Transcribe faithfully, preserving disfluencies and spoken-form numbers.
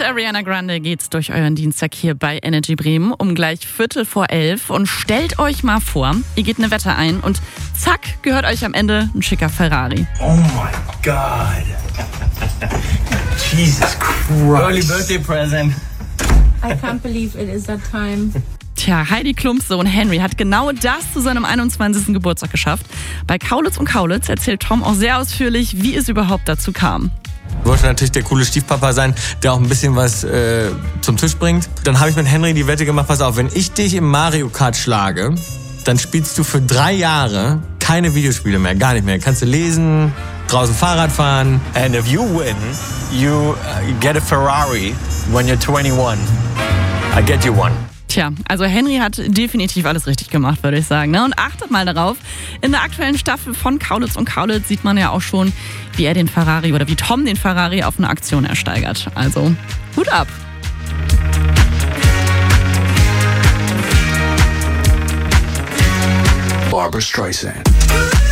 Ariana Grande geht's durch euren Dienstag hier bei Energy Bremen um gleich Viertel vor elf. Und stellt euch mal vor, ihr geht eine Wette ein und zack, gehört euch am Ende ein schicker Ferrari. Oh my God. Jesus Christ. Early birthday present. I can't believe it is that time. Tja, Heidi Klums Sohn Henry hat genau das zu seinem einundzwanzigsten Geburtstag geschafft. Bei Kaulitz und Kaulitz erzählt Tom auch sehr ausführlich, wie es überhaupt dazu kam. Ich wollte natürlich der coole Stiefpapa sein, der auch ein bisschen was äh, zum Tisch bringt. Dann habe ich mit Henry die Wette gemacht, pass auf, wenn ich dich im Mario Kart schlage, dann spielst du für drei Jahre keine Videospiele mehr, gar nicht mehr. Kannst du lesen, draußen Fahrrad fahren. And if you win, you uh, get a Ferrari when you're twenty-one. I get you one. Tja, also Henry hat definitiv alles richtig gemacht, würde ich sagen. Ne? Und achtet mal darauf, in der aktuellen Staffel von Kaulitz und Kaulitz sieht man ja auch schon, wie er den Ferrari oder wie Tom den Ferrari auf eine Aktion ersteigert. Also, Hut ab! Barbra Streisand.